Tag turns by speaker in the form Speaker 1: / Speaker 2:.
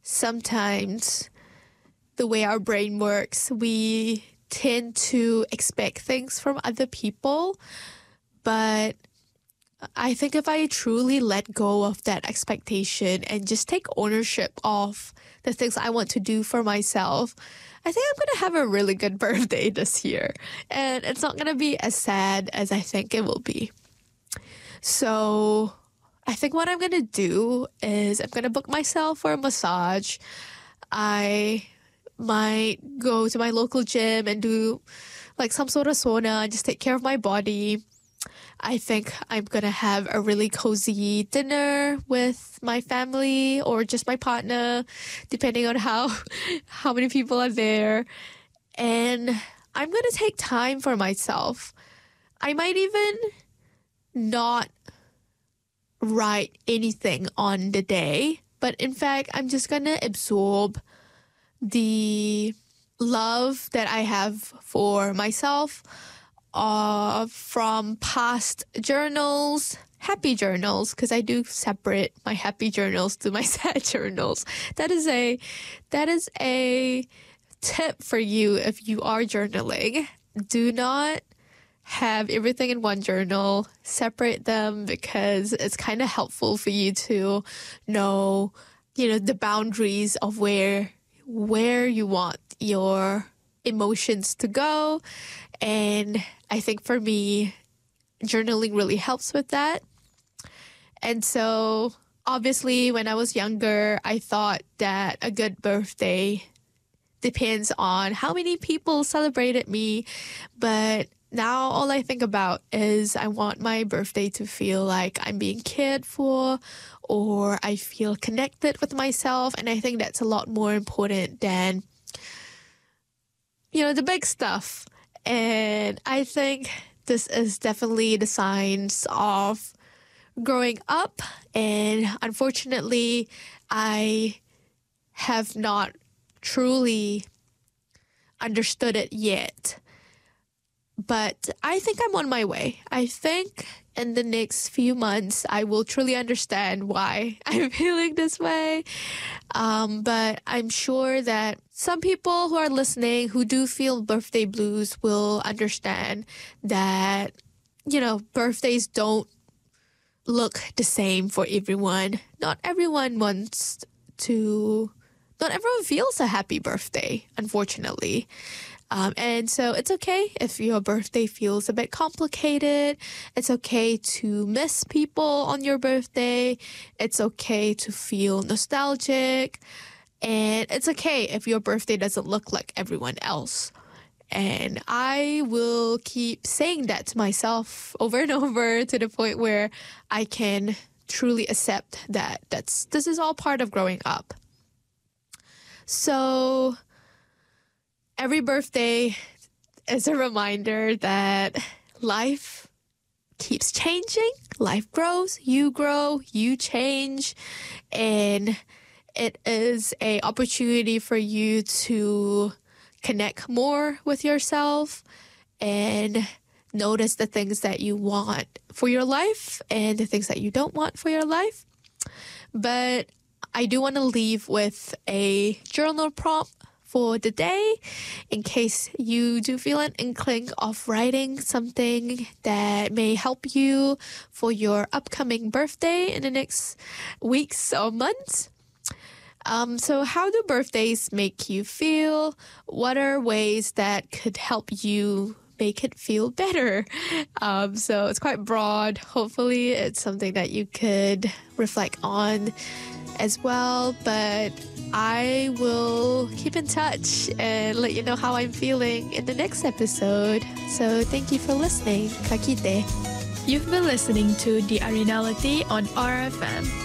Speaker 1: sometimes the way our brain works, we tend to expect things from other people. But I think if I truly let go of that expectation and just take ownership of the things I want to do for myself, I think I'm going to have a really good birthday this year. And it's not going to be as sad as I think it will be. So I think what I'm going to do is I'm going to book myself for a massage. I might go to my local gym and do like some sort of sauna and just take care of my body. I think I'm going to have a really cozy dinner with my family or just my partner, depending on how many people are there. And I'm going to take time for myself. I might even not write anything on the day, but in fact, I'm just going to absorb the love that I have for myself from past journals, happy journals, because I do separate my happy journals to my sad journals. That is a tip for you if you are journaling. Do not have everything in one journal. Separate them because it's kind of helpful for you to know, the boundaries of where you want your emotions to go. And I think for me, journaling really helps with that. And so obviously when I was younger, I thought that a good birthday depends on how many people celebrated me. But now all I think about is I want my birthday to feel like I'm being cared for or I feel connected with myself. And I think that's a lot more important than, the big stuff. And I think this is definitely the signs of growing up. And unfortunately, I have not truly understood it yet. But I think I'm on my way. I think in the next few months, I will truly understand why I'm feeling this way. But I'm sure that some people who are listening who do feel birthday blues will understand that, birthdays don't look the same for everyone. Not everyone feels a happy birthday, unfortunately. And so it's okay if your birthday feels a bit complicated. It's okay to miss people on your birthday. It's okay to feel nostalgic. And it's okay if your birthday doesn't look like everyone else. And I will keep saying that to myself over and over to the point where I can truly accept that this is all part of growing up. So every birthday is a reminder that life keeps changing. Life grows, you change, and it is an opportunity for you to connect more with yourself and notice the things that you want for your life and the things that you don't want for your life. But I do want to leave with a journal prompt for the day in case you do feel an inkling of writing something that may help you for your upcoming birthday in the next weeks or months. So how do birthdays make you feel? What are ways that could help you make it feel better? So it's quite broad. Hopefully it's something that you could reflect on as well. But I will keep in touch and let you know how I'm feeling in the next episode. So thank you for listening. Ka kite.
Speaker 2: You've been listening to The Arenality on RFM.